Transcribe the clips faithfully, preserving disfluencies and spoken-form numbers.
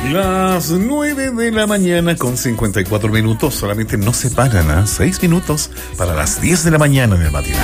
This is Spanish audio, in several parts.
Las nueve de la mañana con cincuenta y cuatro minutos. Solamente nos separan a seis minutos para las diez de la mañana en el matinal.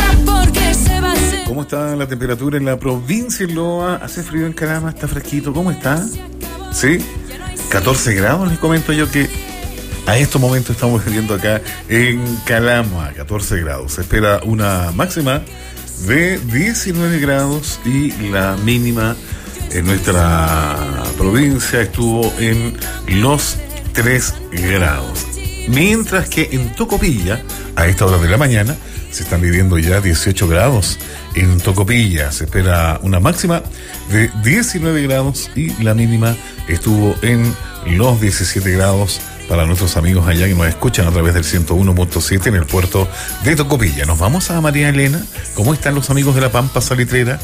¿Cómo está la temperatura en la provincia de Loa? ¿Hace frío en Calama? ¿Está fresquito? ¿Cómo está? ¿Sí? catorce grados, les comento yo que a estos momentos estamos viviendo acá en Calama, catorce grados. Se espera una máxima de diecinueve grados y la mínima en nuestra provincia estuvo en los tres grados. Mientras que en Tocopilla, a esta hora de la mañana, se están viviendo ya dieciocho grados. En Tocopilla se espera una máxima de diecinueve grados y la mínima estuvo en los diecisiete grados para nuestros amigos allá que nos escuchan a través del ciento uno punto siete en el puerto de Tocopilla. Nos vamos a María Elena. ¿Cómo están los amigos de la Pampa Salitrera?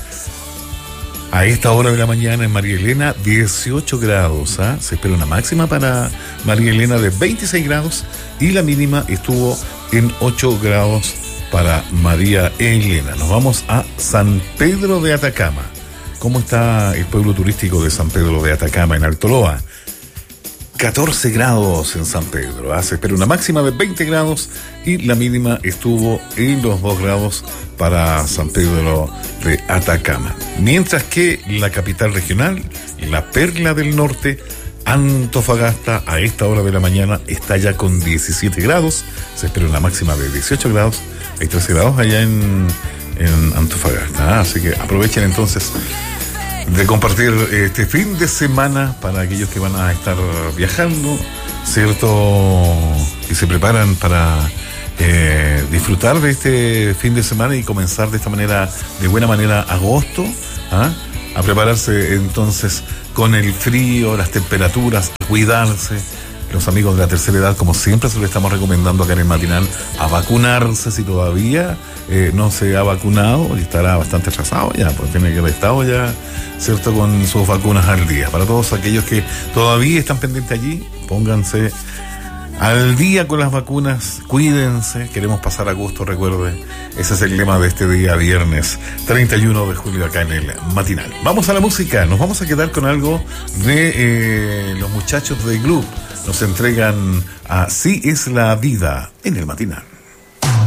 A esta hora de la mañana en María Elena, dieciocho grados. ¿eh? Se espera una máxima para María Elena de veintiséis grados y la mínima estuvo en ocho grados para María Elena. Nos vamos a San Pedro de Atacama. ¿Cómo está el pueblo turístico de San Pedro de Atacama en Alto Loa? catorce grados en San Pedro. ¿eh? Se espera una máxima de veinte grados y la mínima estuvo en los dos grados para San Pedro de Atacama. Mientras que la capital regional, la Perla del Norte, Antofagasta, a esta hora de la mañana está ya con diecisiete grados. Se espera una máxima de dieciocho grados. Hay trece grados allá en, en Antofagasta. ¿eh? Así que aprovechen entonces de compartir este fin de semana para aquellos que van a estar viajando, ¿cierto? Y se preparan para eh, disfrutar de este fin de semana y comenzar de esta manera, de buena manera, agosto, ¿ah? A prepararse entonces con el frío, las temperaturas, a cuidarse. Los amigos de la tercera edad, como siempre, se lo estamos recomendando acá en el matinal, a vacunarse si todavía eh, no se ha vacunado y estará bastante atrasado ya, porque tiene que haber estado ya, ¿cierto?, con sus vacunas al día. Para todos aquellos que todavía están pendientes allí, pónganse al día con las vacunas, cuídense, queremos pasar agosto, recuerde, ese es el lema de este día, viernes treinta y uno de julio, acá en el matinal. Vamos a la música, nos vamos a quedar con algo de eh, los muchachos de Gloop. Nos entregan Así es la vida en el matinal.